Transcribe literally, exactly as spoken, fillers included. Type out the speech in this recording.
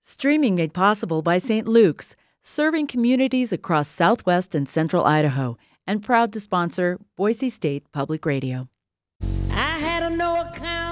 Streaming made possible by Saint Luke's, serving communities across southwest and central Idaho, and proud to sponsor Boise State Public Radio. I had a no account